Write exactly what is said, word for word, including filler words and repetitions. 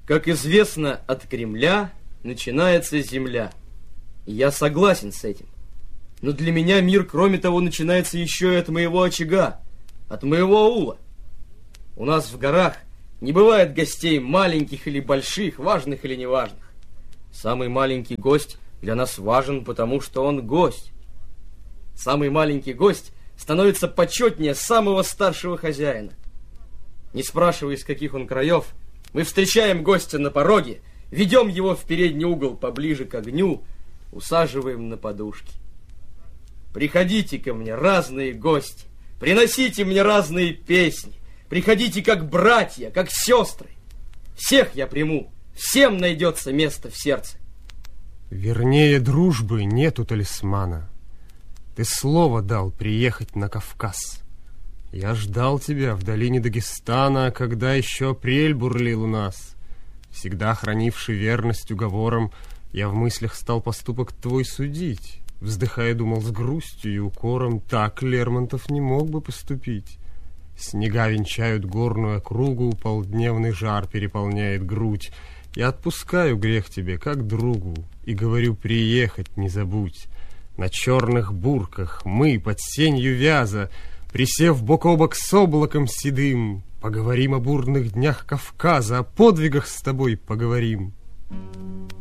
Как известно, от Кремля начинается земля. И я согласен с этим. Но для меня мир, кроме того, начинается еще и от моего очага, от моего аула. У нас в горах не бывает гостей маленьких или больших, важных или неважных. Самый маленький гость для нас важен, потому что он гость. Самый маленький гость становится почетнее самого старшего хозяина. Не спрашивая, из каких он краев, мы встречаем гостя на пороге, ведем его в передний угол поближе к огню, усаживаем на подушки. Приходите ко мне, разные гости, приносите мне разные песни, приходите как братья, как сестры. Всех я приму, всем найдется место в сердце. Вернее дружбы нету талисмана. Ты слово дал приехать на Кавказ. Я ждал тебя в долине Дагестана, когда еще апрель бурлил у нас. Всегда хранивший верность уговорам, я в мыслях стал поступок твой судить. Вздыхая, думал с грустью и укором, так Лермонтов не мог бы поступить. Снега венчают горную округу, полдневный жар переполняет грудь. Я отпускаю грех тебе, как другу, и говорю, приехать не забудь. На черных бурках мы под сенью вяза, присев бок о бок с облаком седым, поговорим о бурных днях Кавказа, о подвигах с тобой поговорим.